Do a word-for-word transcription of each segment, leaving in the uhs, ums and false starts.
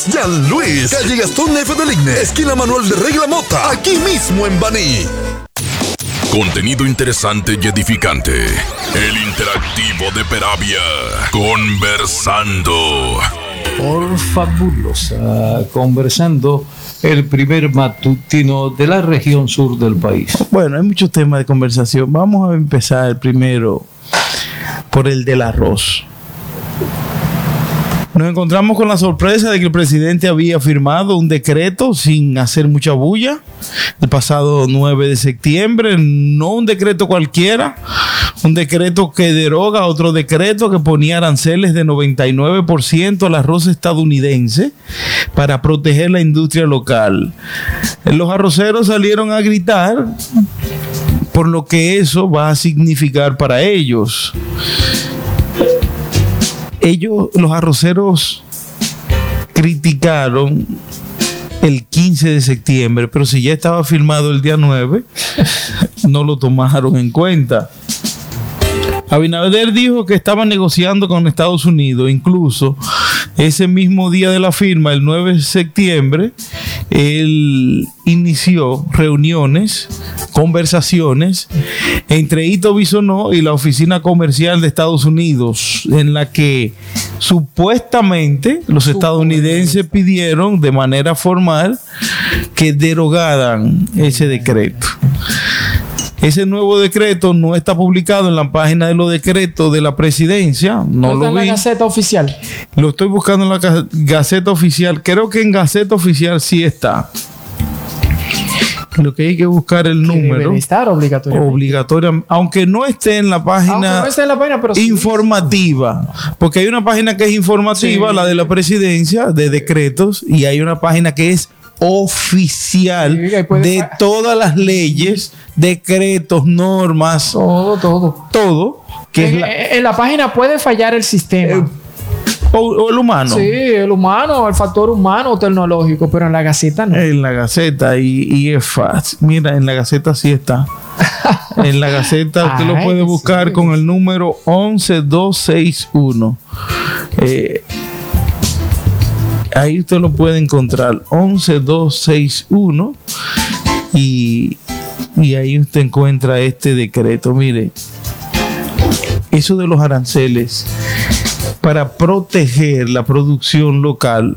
San Luis, calle Gastón F. de Ligne, esquina Manuel de Regla Mota, aquí mismo en Baní. Contenido interesante y edificante. El interactivo de Peravia. Conversando. Por fabulosa. Conversando, el primer matutino de la región sur del país. Bueno, hay muchos temas de conversación. Vamos a empezar primero por el del arroz. Nos encontramos con la sorpresa de que el presidente había firmado un decreto sin hacer mucha bulla el pasado nueve de septiembre, no un decreto cualquiera, un decreto que deroga otro decreto que ponía aranceles de noventa y nueve por ciento al arroz estadounidense para proteger la industria local. Los arroceros salieron a gritar por lo que eso va a significar para ellos. Ellos, los arroceros, criticaron el quince de septiembre, pero si ya estaba firmado el día nueve, no lo tomaron en cuenta. Abinader dijo que estaba negociando con Estados Unidos. Incluso ese mismo día de la firma, el nueve de septiembre, él inició reuniones, conversaciones entre Ito Bisonó y la Oficina Comercial de Estados Unidos, en la que supuestamente los estadounidenses pidieron de manera formal que derogaran ese decreto. Ese nuevo decreto no está publicado en la página de los decretos de la presidencia. No lo vi. ¿En la Gaceta Oficial? Lo estoy buscando en la Gaceta Oficial. Creo que en Gaceta Oficial sí está. Lo que hay que buscar el número. Debe estar obligatoriamente. Obligatoria, aunque no esté en la página, no esté en la página pero sí, informativa. Sí. Porque hay una página que es informativa, sí, la de la presidencia, de decretos, y hay una página que es oficial, sí, puede... de todas las leyes, decretos, normas, todo, todo, todo. Que en, es la... en la página puede fallar el sistema. Eh, o, o el humano. Sí, el humano, el factor humano o tecnológico, pero en la Gaceta no. En la Gaceta y, y es fácil. Mira, en la Gaceta sí está. En la Gaceta usted lo puede buscar, sí, con el número once dos seis uno. Eh, ahí usted lo puede encontrar, once dos seis uno, y, y ahí usted encuentra este decreto. Mire, eso de los aranceles para proteger la producción local,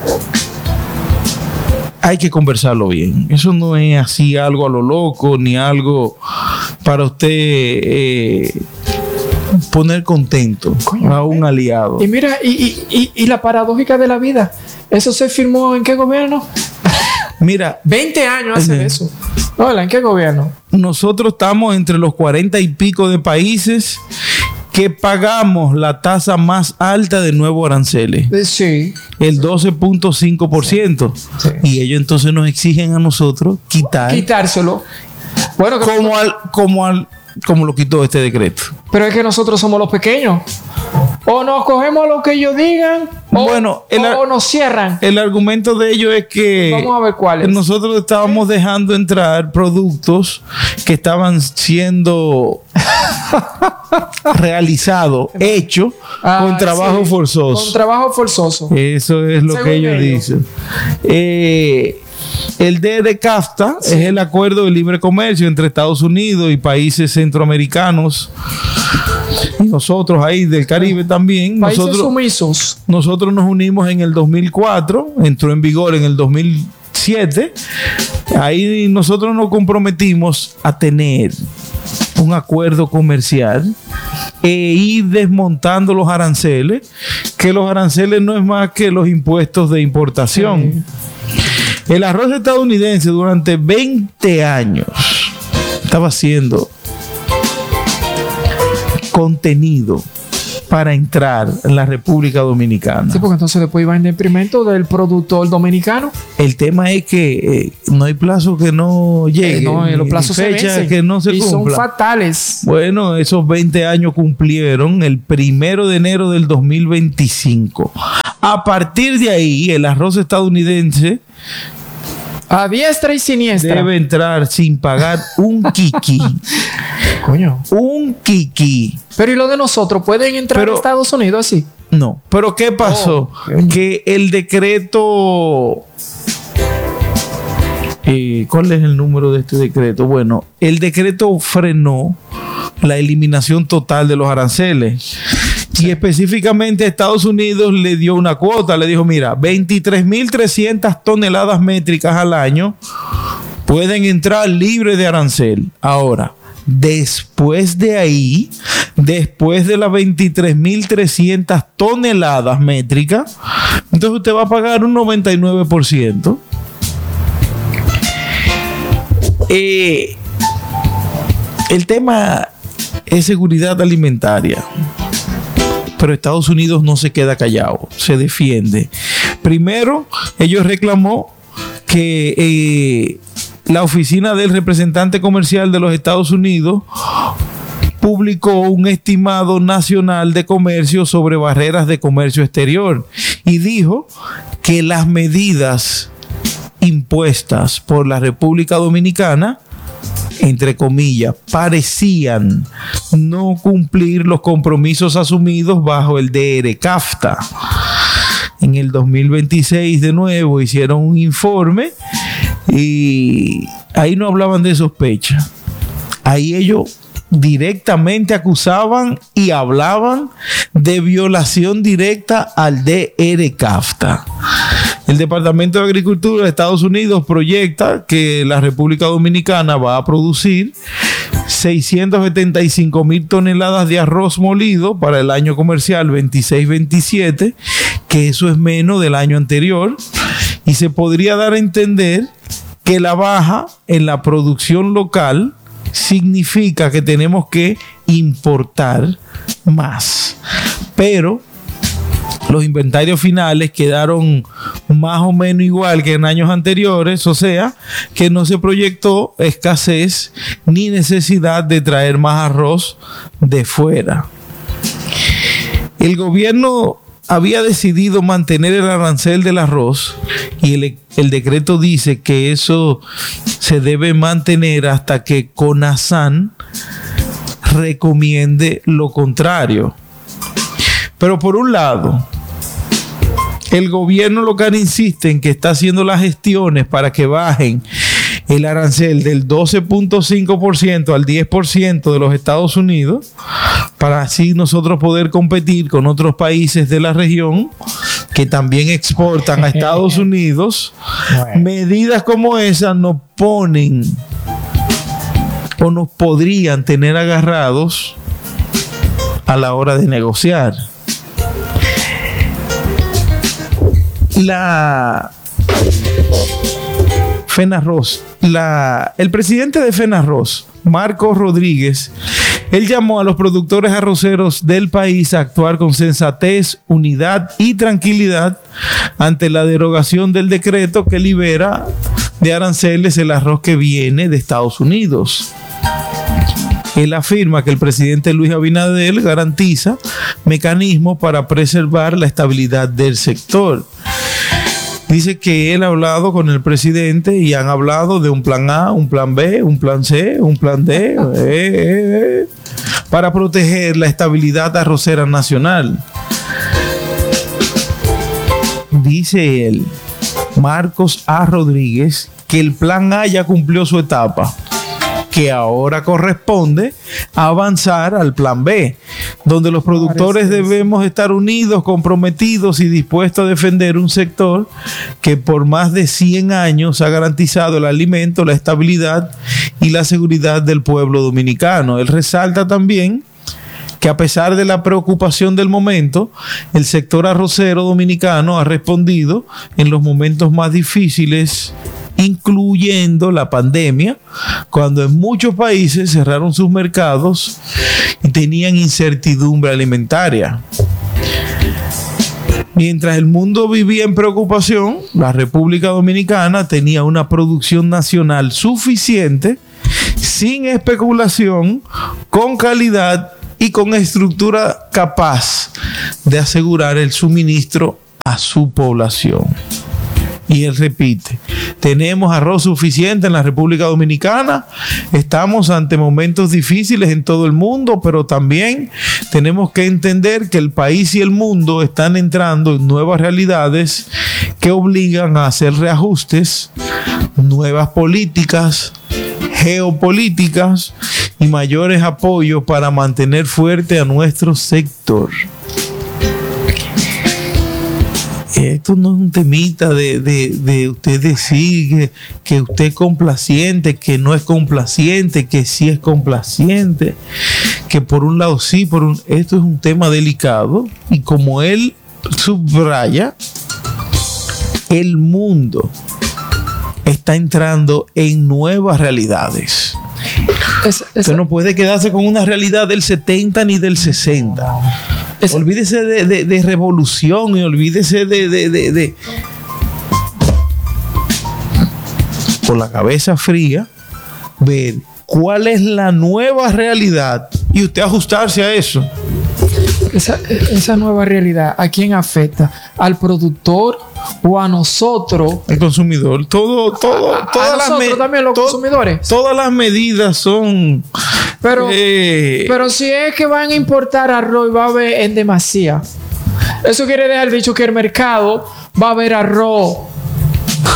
hay que conversarlo bien. Eso no es así algo a lo loco, ni algo para usted eh, poner contento, coño, a un aliado. Y mira, y, y, y, y la paradójica de la vida, ¿eso se firmó en qué gobierno? Mira, veinte años hace uh-huh. eso. Hola, ¿en qué gobierno? Nosotros estamos entre los cuarenta y pico de países que pagamos la tasa más alta de nuevos aranceles. Sí. El doce punto cinco por ciento. Sí. Y ellos entonces nos exigen a nosotros quitar. Quitárselo. Bueno, como al, como al, como lo quitó este decreto. Pero es que nosotros somos los pequeños. O nos cogemos lo que ellos digan, o, bueno, el, o nos cierran. El argumento de ellos es que vamos a ver cuáles. Nosotros estábamos dejando entrar productos que estaban siendo realizados, hechos ah, con trabajo sí, forzoso. Con trabajo forzoso. Eso es lo Según que ellos, ellos. dicen. Eh, El D de CAFTA, sí, es el acuerdo de libre comercio entre Estados Unidos y países centroamericanos. Y nosotros ahí del Caribe también. Países nosotros, sumisos. Nosotros nos unimos en el dos mil cuatro, entró en vigor en el dos mil siete. Ahí nosotros nos comprometimos a tener un acuerdo comercial e ir desmontando los aranceles, que los aranceles no es más que los impuestos de importación. Sí. El arroz estadounidense durante veinte años estaba haciendo contenido para entrar en la República Dominicana. Sí, porque entonces después iba en detrimento del productor dominicano. El tema es que eh, no hay plazo que no llegue. Eh, no, los plazos se vencen que no se y cumpla. Son fatales. Bueno, esos veinte años cumplieron el primero de enero del dos mil veinticinco. A partir de ahí, el arroz estadounidense a diestra y siniestra debe entrar sin pagar un kiki. Coño. Un kiki. Pero ¿y lo de nosotros? ¿Pueden entrar Pero, a Estados Unidos así? No. Pero ¿qué pasó? Oh, que el decreto... Eh, ¿Cuál es el número de este decreto? Bueno, el decreto frenó la eliminación total de los aranceles. Y específicamente a Estados Unidos le dio una cuota, le dijo, mira, veintitrés mil trescientas toneladas métricas al año pueden entrar libres de arancel. Ahora, después de ahí, después de las veintitrés mil trescientas toneladas métricas, entonces usted va a pagar un noventa y nueve por ciento. Eh, el tema es seguridad alimentaria. Pero Estados Unidos no se queda callado, se defiende. Primero, ellos reclamó que eh, la oficina del representante comercial de los Estados Unidos publicó un estimado nacional de comercio sobre barreras de comercio exterior y dijo que las medidas impuestas por la República Dominicana, entre comillas, parecían no cumplir los compromisos asumidos bajo el D R CAFTA. En el dos mil veintiséis de nuevo hicieron un informe y ahí no hablaban de sospecha. Ahí ellos directamente acusaban y hablaban de violación directa al D R CAFTA. El Departamento de Agricultura de Estados Unidos proyecta que la República Dominicana va a producir seiscientas setenta y cinco mil toneladas de arroz molido para el año comercial veintiséis veintisiete, que eso es menos del año anterior, y se podría dar a entender que la baja en la producción local significa que tenemos que importar más. Pero los inventarios finales quedaron más o menos igual que en años anteriores, o sea, que no se proyectó escasez ni necesidad de traer más arroz de fuera. El gobierno había decidido mantener el arancel del arroz y el, el decreto dice que eso se debe mantener hasta que CONASAN recomiende lo contrario. Pero por un lado, el gobierno local insiste en que está haciendo las gestiones para que bajen el arancel del doce punto cinco por ciento al diez por ciento de los Estados Unidos, para así nosotros poder competir con otros países de la región que también exportan a Estados Unidos. Medidas como esas nos ponen o nos podrían tener agarrados a la hora de negociar. La FENARROZ, la, el presidente de FENARROZ, Marcos Rodríguez, él llamó a los productores arroceros del país a actuar con sensatez, unidad y tranquilidad ante la derogación del decreto que libera de aranceles el arroz que viene de Estados Unidos. Él afirma que el presidente Luis Abinader garantiza mecanismos para preservar la estabilidad del sector. Dice que él ha hablado con el presidente y han hablado de un plan A, un plan B, un plan C, un plan D, eh, eh, eh, para proteger la estabilidad arrocera nacional. Dice él, Marcos A. Rodríguez, que el plan A ya cumplió su etapa, que ahora corresponde avanzar al plan B, donde los productores debemos estar unidos, comprometidos y dispuestos a defender un sector que por más de cien años ha garantizado el alimento, la estabilidad y la seguridad del pueblo dominicano. Él resalta también que a pesar de la preocupación del momento, el sector arrocero dominicano ha respondido en los momentos más difíciles, incluyendo la pandemia, cuando en muchos países cerraron sus mercados y tenían incertidumbre alimentaria. Mientras el mundo vivía en preocupación, la República Dominicana tenía una producción nacional suficiente, sin especulación, con calidad y con estructura capaz de asegurar el suministro a su población. Y él repite, tenemos arroz suficiente en la República Dominicana, estamos ante momentos difíciles en todo el mundo, pero también tenemos que entender que el país y el mundo están entrando en nuevas realidades que obligan a hacer reajustes, nuevas políticas, geopolíticas y mayores apoyos para mantener fuerte a nuestro sector. Esto no es un temita de, de, de usted decir que, que usted es complaciente, que no es complaciente, que sí es complaciente, que por un lado sí, por un... Esto es un tema delicado y como él subraya, el mundo está entrando en nuevas realidades. Es, es, Usted no puede quedarse con una realidad del setenta ni del sesenta. Es, olvídese de, de, de revolución y olvídese de, de, de, de... Con la cabeza fría, ver cuál es la nueva realidad y usted ajustarse a eso. Esa, esa nueva realidad, ¿a quién afecta? ¿Al productor o a nosotros? El consumidor. Todo, todo, a, todas a las nosotros también los to consumidores. Todas las medidas son. Pero, eh, pero si es que van a importar arroz y va a haber en demasía, eso quiere dejar dicho que el mercado va a haber arroz